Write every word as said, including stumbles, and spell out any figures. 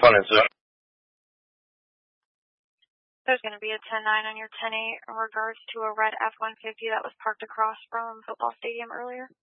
One and zero. There's going to be a ten nine on your ten eight in regards to a red F one fifty that was parked across from football stadium earlier.